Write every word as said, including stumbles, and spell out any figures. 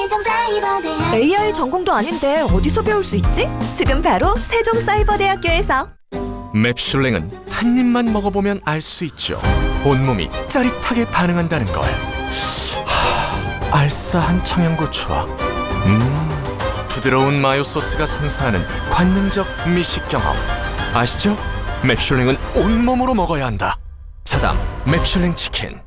세종사이버대학. 에이아이 전공도 아닌데 어디서 배울 수 있지? 지금 바로 세종사이버대학교에서. 맵슐랭은 한 입만 먹어보면 알 수 있죠. 온몸이 짜릿하게 반응한다는 걸. 하, 알싸한 청양고추와 음, 부드러운 마요 소스가 선사하는 관능적 미식 경험. 아시죠? 맵슐랭은 온몸으로 먹어야 한다. 사담 맵슐랭 치킨.